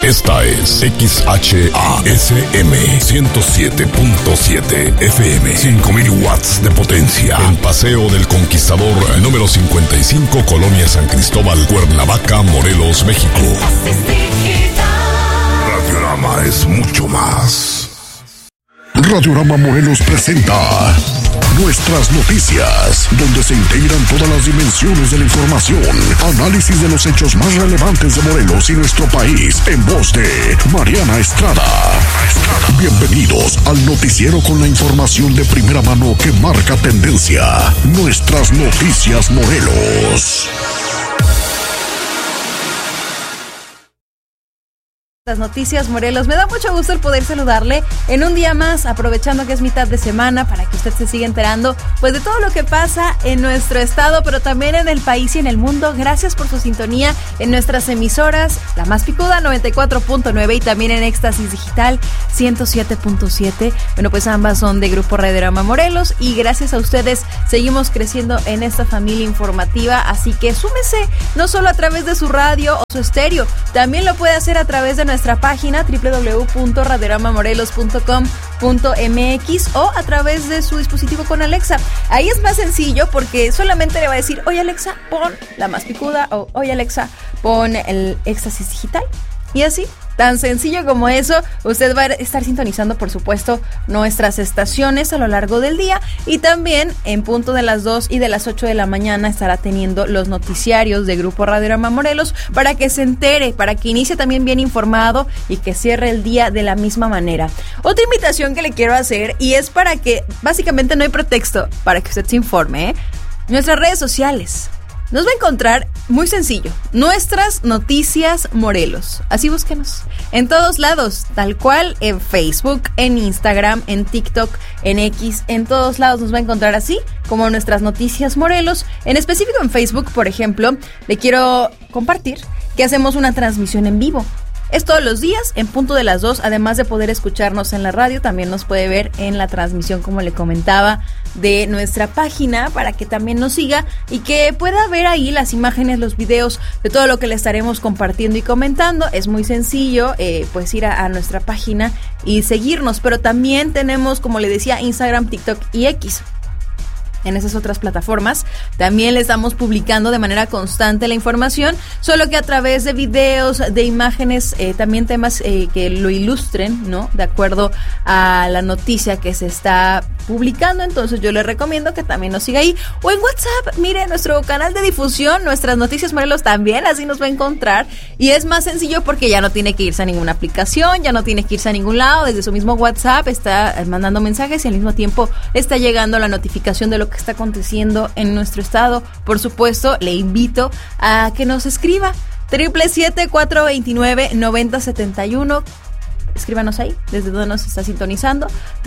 Esta es XHASM 107.7 FM, 5000 watts de potencia, en Paseo del Conquistador, número 55, Colonia San Cristóbal, Cuernavaca, Morelos, México. Radiorama es mucho más. Radiorama Morelos presenta Nuestras Noticias, donde se integran todas las dimensiones de la información, análisis de los hechos más relevantes de Morelos y nuestro país, en voz de Mariana Estrada. Bienvenidos al noticiero con la información de primera mano que marca tendencia. Nuestras Noticias Morelos. Las Noticias Morelos. Me da mucho gusto el poder saludarle en un día más, aprovechando que es mitad de semana, para que usted se siga enterando pues de todo lo que pasa en nuestro estado, pero también en el país y en el mundo. Gracias por su sintonía en nuestras emisoras, La Más Picuda 94.9 y también en Éxtasis Digital 107.7. Bueno, pues ambas son de Grupo Radiorama Morelos y gracias a ustedes seguimos creciendo en esta familia informativa, así que súmese no solo a través de su radio o su estéreo, también lo puede hacer a través de nuestra página www.radioramamorelos.com.mx o a través de su dispositivo con Alexa. Ahí es más sencillo porque solamente le va a decir: oye Alexa, pon La Más Picuda, o oye Alexa, pon el Éxtasis Digital. Y así, tan sencillo como eso, usted va a estar sintonizando, por supuesto, nuestras estaciones a lo largo del día, y también en punto de las 2 y de las 8 de la mañana estará teniendo los noticiarios de Grupo Radiorama Morelos para que se entere, para que inicie también bien informado y que cierre el día de la misma manera. Otra invitación que le quiero hacer, y es para que básicamente no hay pretexto para que usted se informe, nuestras redes sociales. Nos va a encontrar muy sencillo, Nuestras Noticias Morelos. Así búsquenos en todos lados, tal cual, en Facebook, en Instagram, en TikTok, en X, en todos lados nos va a encontrar así como Nuestras Noticias Morelos. En específico en Facebook, por ejemplo, le quiero compartir que hacemos una transmisión en vivo. Es todos los días en punto de las 2, además de poder escucharnos en la radio, también nos puede ver en la transmisión, como le comentaba, de nuestra página, para que también nos siga y que pueda ver ahí las imágenes, los videos de todo lo que le estaremos compartiendo y comentando. Es muy sencillo, pues ir a nuestra página y seguirnos, pero también tenemos, como le decía, Instagram, TikTok y X. En esas otras plataformas también le estamos publicando de manera constante la información, solo que a través de videos, de imágenes, también temas que lo ilustren, ¿no? De acuerdo a la noticia que se está publicando. Entonces yo le recomiendo que también nos siga ahí, o en WhatsApp. Mire, nuestro canal de difusión, Nuestras Noticias Morelos, también así nos va a encontrar, y es más sencillo porque ya no tiene que irse a ninguna aplicación, ya no tiene que irse a ningún lado. Desde su mismo WhatsApp está mandando mensajes y al mismo tiempo está llegando la notificación de lo que está aconteciendo en nuestro estado. Por supuesto, le invito a que nos escriba 777-429-9071. Escríbanos ahí, desde donde nos está sintonizando,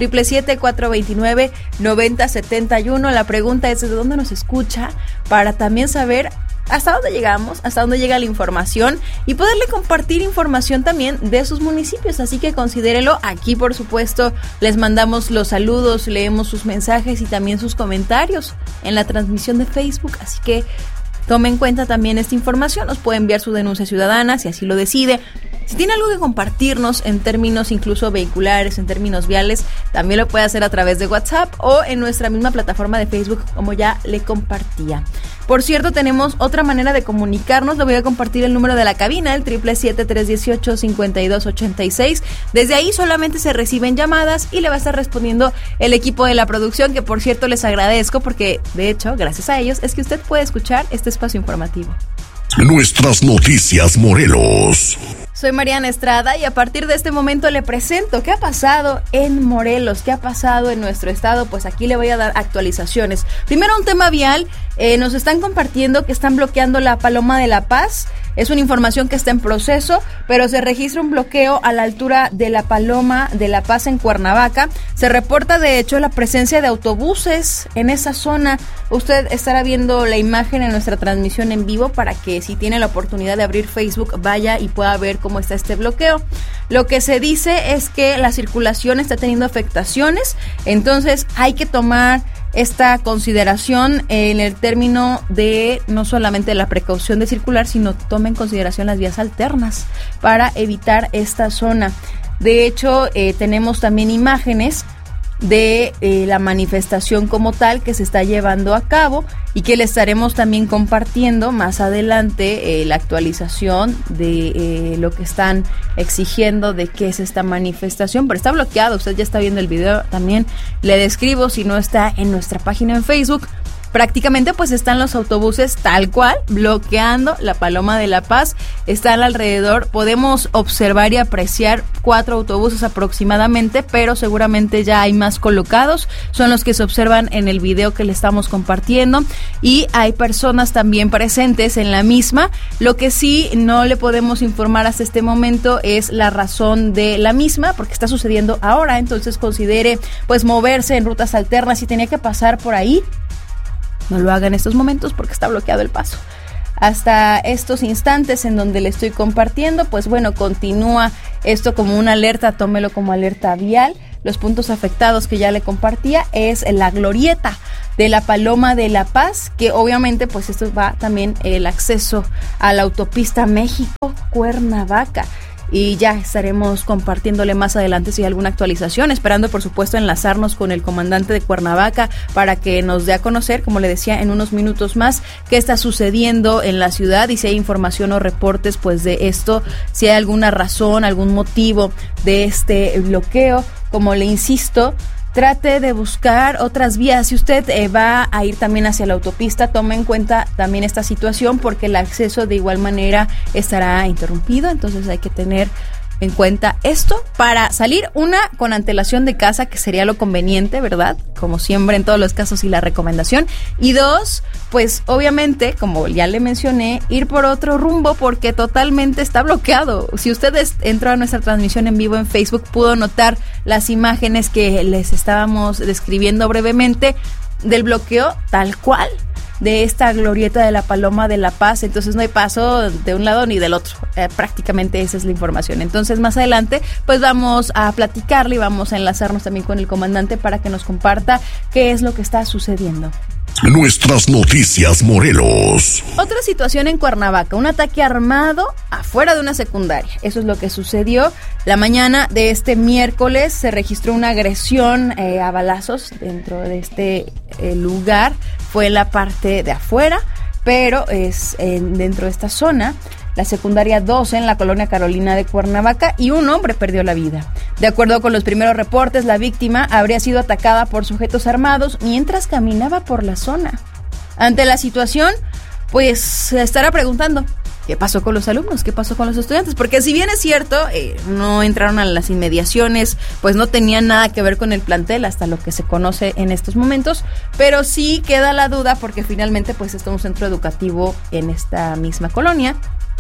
777-429-9071. La pregunta es: ¿desde dónde nos escucha? Para también saber hasta dónde llegamos, hasta dónde llega la información y poderle compartir información también de sus municipios. Así que considérelo. Aquí, por supuesto, les mandamos los saludos, leemos sus mensajes y también sus comentarios en la transmisión de Facebook. Así que tome en cuenta también esta información. Nos puede enviar su denuncia ciudadana si así lo decide. Si tiene algo que compartirnos en términos incluso vehiculares, en términos viales, también lo puede hacer a través de WhatsApp o en nuestra misma plataforma de Facebook, como ya le compartía. Por cierto, tenemos otra manera de comunicarnos. Le voy a compartir el número de la cabina, el 777-318-5286. Desde ahí solamente se reciben llamadas y le va a estar respondiendo el equipo de la producción, que por cierto les agradezco porque, de hecho, gracias a ellos es que usted puede escuchar este espacio informativo. Nuestras Noticias Morelos. Soy Mariana Estrada y a partir de este momento le presento qué ha pasado en Morelos, qué ha pasado en nuestro estado. Pues aquí le voy a dar actualizaciones. Primero, un tema vial. Nos están compartiendo que están bloqueando la Paloma de la Paz. Es una información que está en proceso, pero se registra un bloqueo a la altura de la Paloma de la Paz en Cuernavaca. Se reporta de hecho la presencia de autobuses en esa zona. Usted estará viendo la imagen en nuestra transmisión en vivo para que, si tiene la oportunidad de abrir Facebook, vaya y pueda ver cómo está este bloqueo. Lo que se dice es que la circulación está teniendo afectaciones, entonces hay que tomar esta consideración en el término de no solamente la precaución de circular, sino tome en consideración las vías alternas para evitar esta zona. De hecho, tenemos también imágenes de la manifestación como tal que se está llevando a cabo y que le estaremos también compartiendo más adelante la actualización de lo que están exigiendo, de qué es esta manifestación, pero está bloqueado, usted ya está viendo el video, también le describo si no está en nuestra página en Facebook. Prácticamente pues están los autobuses tal cual bloqueando la Paloma de la Paz, están alrededor, podemos observar y apreciar 4 autobuses aproximadamente, pero seguramente ya hay más colocados, son los que se observan en el video que le estamos compartiendo y hay personas también presentes en la misma. Lo que sí no le podemos informar hasta este momento es la razón de la misma, porque está sucediendo ahora, entonces considere pues moverse en rutas alternas. Si tenía que pasar por ahí, no lo haga en estos momentos porque está bloqueado el paso. Hasta estos instantes en donde le estoy compartiendo, pues bueno, continúa esto como una alerta, tómelo como alerta vial. Los puntos afectados que ya le compartía es la glorieta de la Paloma de la Paz, que obviamente pues esto va también el acceso a la autopista México-Cuernavaca. Y ya estaremos compartiéndole más adelante si hay alguna actualización, esperando por supuesto enlazarnos con el comandante de Cuernavaca para que nos dé a conocer, como le decía, en unos minutos más, qué está sucediendo en la ciudad y si hay información o reportes pues de esto, si hay alguna razón, algún motivo de este bloqueo. Como le insisto, trate de buscar otras vías. Si usted va a ir también hacia la autopista, tome en cuenta también esta situación porque el acceso de igual manera estará interrumpido, entonces hay que tener en cuenta esto para salir, una, con antelación de casa, que sería lo conveniente, ¿verdad? Como siempre en todos los casos y la recomendación. Y 2, pues obviamente, como ya le mencioné, ir por otro rumbo porque totalmente está bloqueado. Si usted entró a nuestra transmisión en vivo en Facebook, pudo notar las imágenes que les estábamos describiendo brevemente del bloqueo tal cual de esta glorieta de la Paloma de la Paz, entonces no hay paso de un lado ni del otro, prácticamente esa es la información. Entonces más adelante pues vamos a platicarle y vamos a enlazarnos también con el comandante para que nos comparta qué es lo que está sucediendo. Nuestras noticias Morelos. Otra situación en Cuernavaca, un ataque armado afuera de una secundaria. Eso es lo que sucedió la mañana de este miércoles. Se registró una agresión a balazos dentro de este lugar. Fue en la parte de afuera, pero es dentro de esta zona, la secundaria 12 en la colonia Carolina de Cuernavaca, y un hombre perdió la vida. De acuerdo con los primeros reportes, la víctima habría sido atacada por sujetos armados mientras caminaba por la zona. Ante la situación, pues se estará preguntando, ¿qué pasó con los alumnos? ¿Qué pasó con los estudiantes? Porque si bien es cierto, no entraron a las inmediaciones, pues no tenían nada que ver con el plantel hasta lo que se conoce en estos momentos, pero sí queda la duda porque finalmente pues está un centro educativo en esta misma colonia.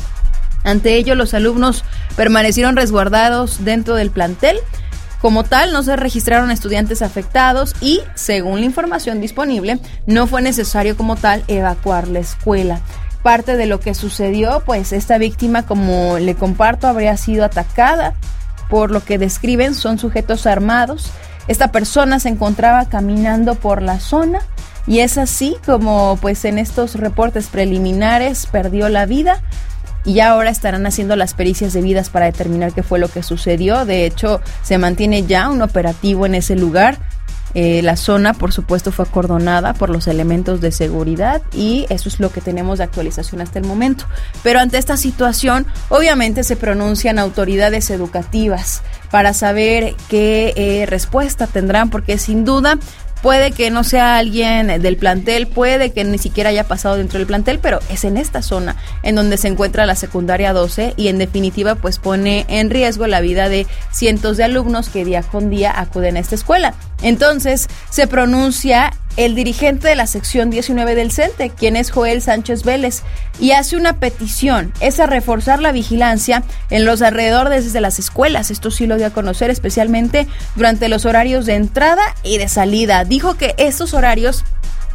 Ante ello, los alumnos permanecieron resguardados dentro del plantel. Como tal, no se registraron estudiantes afectados y, según la información disponible, no fue necesario como tal evacuar la escuela. Parte de lo que sucedió, pues esta víctima, como le comparto, habría sido atacada. Por lo que describen, son sujetos armados. Esta persona se encontraba caminando por la zona y es así como, pues en estos reportes preliminares, perdió la vida. Y ahora estarán haciendo las pericias debidas para determinar qué fue lo que sucedió. De hecho, se mantiene ya un operativo en ese lugar. La zona, por supuesto, fue acordonada por los elementos de seguridad y eso es lo que tenemos de actualización hasta el momento. Pero ante esta situación, obviamente se pronuncian autoridades educativas para saber qué respuesta tendrán, porque sin duda puede que no sea alguien del plantel, puede que ni siquiera haya pasado dentro del plantel, pero es en esta zona en donde se encuentra la secundaria 12 y en definitiva pues pone en riesgo la vida de cientos de alumnos que día con día acuden a esta escuela. Entonces se pronuncia el dirigente de la sección 19 del CENTE, quien es Joel Sánchez Vélez, y hace una petición, es a reforzar la vigilancia en los alrededores de las escuelas. Esto sí lo dio a conocer, especialmente durante los horarios de entrada y de salida. Dijo que estos horarios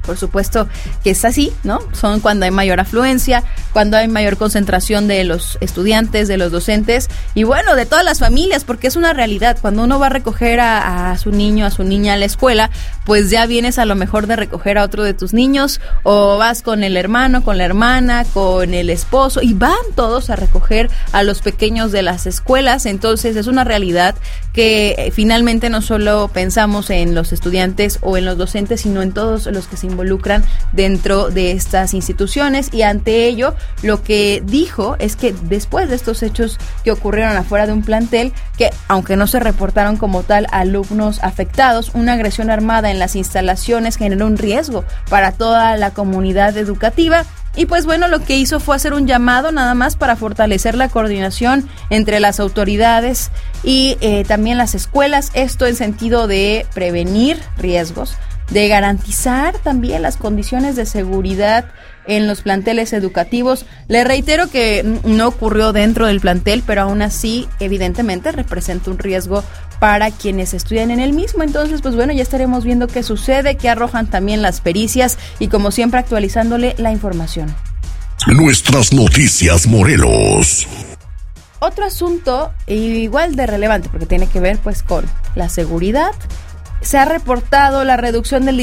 por supuesto que es así, ¿no? Son cuando hay mayor afluencia, cuando hay mayor concentración de los estudiantes, de los docentes y bueno, de todas las familias, porque es una realidad. Cuando uno va a recoger a su niño, a su niña a la escuela, pues ya vienes a lo mejor de recoger a otro de tus niños o vas con el hermano, con la hermana, con el esposo y van todos a recoger a los pequeños de las escuelas. Entonces es una realidad que finalmente no solo pensamos en los estudiantes o en los docentes, sino en todos los que se involucran dentro de estas instituciones. Y ante ello, lo que dijo es que después de estos hechos que ocurrieron afuera de un plantel, que aunque no se reportaron como tal alumnos afectados, una agresión armada en las instalaciones generó un riesgo para toda la comunidad educativa. Y pues bueno, lo que hizo fue hacer un llamado nada más para fortalecer la coordinación entre las autoridades y también las escuelas, esto en sentido de prevenir riesgos, de garantizar también las condiciones de seguridad en los planteles educativos. Le reitero que no ocurrió dentro del plantel, pero aún así, evidentemente, representa un riesgo para quienes estudian en el mismo. Entonces, pues bueno, ya estaremos viendo qué sucede, qué arrojan también las pericias y como siempre actualizándole la información. Nuestras noticias Morelos. Otro asunto igual de relevante porque tiene que ver pues con la seguridad. Se ha reportado la reducción del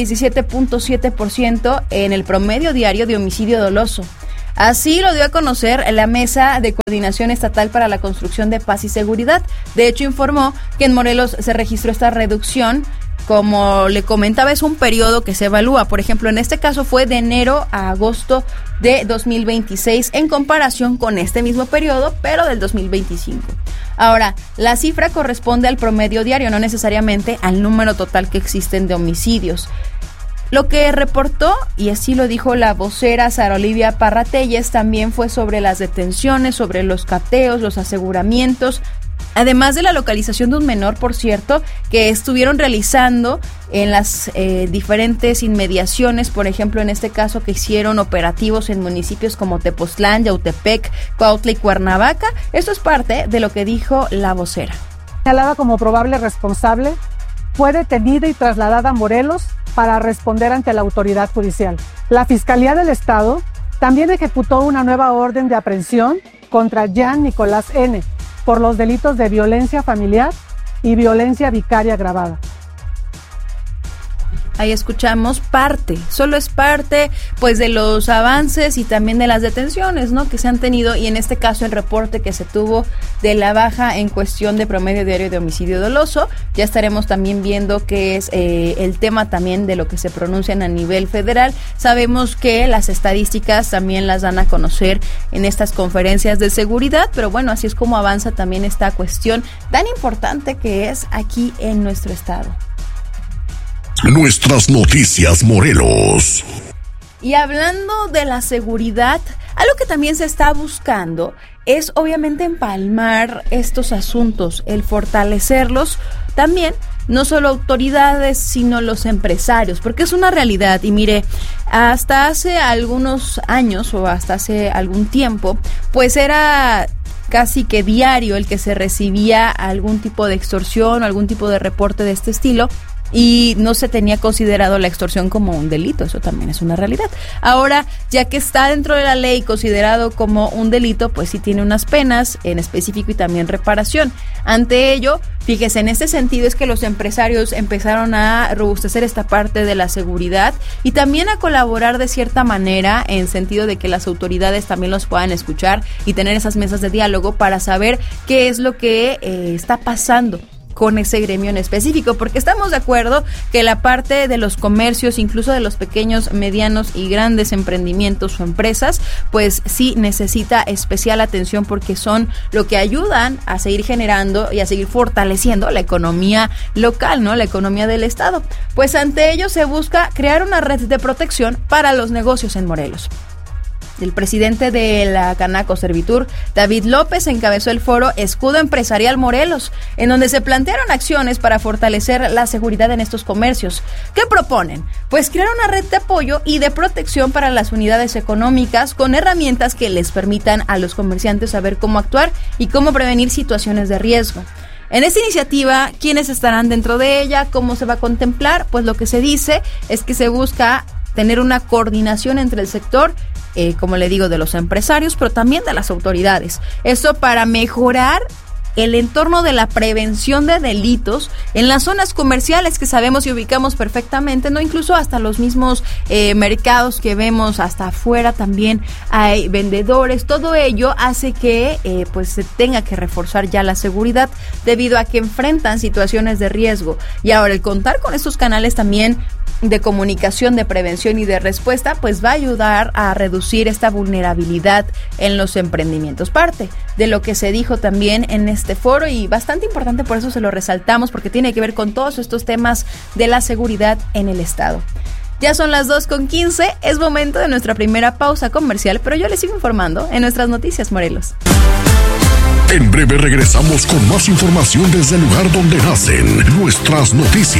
17.7% en el promedio diario de homicidio doloso. Así lo dio a conocer la Mesa de Coordinación Estatal para la Construcción de Paz y Seguridad. De hecho, informó que en Morelos se registró esta reducción. Como le comentaba, es un periodo que se evalúa. Por ejemplo, en este caso fue de enero a agosto de 2026 en comparación con este mismo periodo, pero del 2025. Ahora, la cifra corresponde al promedio diario, no necesariamente al número total que existen de homicidios. Lo que reportó, y así lo dijo la vocera Sara Olivia Parra Telles, también fue sobre las detenciones, sobre los cateos, los aseguramientos, además de la localización de un menor, por cierto, que estuvieron realizando en las diferentes inmediaciones, por ejemplo, en este caso que hicieron operativos en municipios como Tepoztlán, Yautepec, Cuautla y Cuernavaca. Esto es parte de lo que dijo la vocera. Señalada como probable responsable, fue detenida y trasladada a Morelos para responder ante la autoridad judicial. La Fiscalía del Estado también ejecutó una nueva orden de aprehensión contra Jean Nicolás N. por los delitos de violencia familiar y violencia vicaria agravada. Ahí escuchamos solo es parte pues de los avances y también de las detenciones, ¿no?, que se han tenido, y en este caso el reporte que se tuvo de la baja en cuestión de promedio diario de homicidio doloso. Ya estaremos también viendo qué es el tema también de lo que se pronuncian a nivel federal. Sabemos que las estadísticas también las dan a conocer en estas conferencias de seguridad, pero bueno, así es como avanza también esta cuestión tan importante que es aquí en nuestro estado. Nuestras noticias Morelos. Y hablando de la seguridad, algo que también se está buscando es obviamente empalmar estos asuntos, el fortalecerlos también, no solo autoridades, sino los empresarios, porque es una realidad. Y mire, hasta hace algunos años o hasta hace algún tiempo, pues era casi que diario el que se recibía algún tipo de extorsión o algún tipo de reporte de este estilo, y no se tenía considerado la extorsión como un delito. Eso también es una realidad. Ahora, ya que está dentro de la ley considerado como un delito, pues sí tiene unas penas en específico y también reparación. Ante ello, fíjese, en este sentido es que los empresarios empezaron a robustecer esta parte de la seguridad y también a colaborar de cierta manera, en sentido de que las autoridades también los puedan escuchar y tener esas mesas de diálogo para saber qué es lo que está pasando con ese gremio en específico, porque estamos de acuerdo que la parte de los comercios, incluso de los pequeños, medianos y grandes emprendimientos o empresas, pues sí necesita especial atención, porque son lo que ayudan a seguir generando y a seguir fortaleciendo la economía local, ¿no?, la economía del estado. Pues ante ello se busca crear una red de protección para los negocios en Morelos. El presidente de la Canaco Servitur, David López, encabezó el foro Escudo Empresarial Morelos, en donde se plantearon acciones para fortalecer la seguridad en estos comercios. ¿Qué proponen? Pues crear una red de apoyo y de protección para las unidades económicas con herramientas que les permitan a los comerciantes saber cómo actuar y cómo prevenir situaciones de riesgo. En esta iniciativa, ¿quiénes estarán dentro de ella? ¿Cómo se va a contemplar? Pues lo que se dice es que se busca tener una coordinación entre el sector, como le digo, de los empresarios, pero también de las autoridades. Eso para mejorar el entorno de la prevención de delitos en las zonas comerciales que sabemos y ubicamos perfectamente, no incluso hasta los mismos mercados que vemos hasta afuera también hay vendedores. Todo ello hace que pues se tenga que reforzar ya la seguridad debido a que enfrentan situaciones de riesgo. Y ahora el contar con estos canales también de comunicación, de prevención y de respuesta, pues va a ayudar a reducir esta vulnerabilidad en los emprendimientos. Parte de lo que se dijo también en este foro y bastante importante, por eso se lo resaltamos, porque tiene que ver con todos estos temas de la seguridad en el Estado. Ya son las 2:15, es momento de nuestra primera pausa comercial, pero yo les sigo informando en nuestras noticias Morelos. En breve regresamos con más información desde el lugar donde nacen nuestras noticias.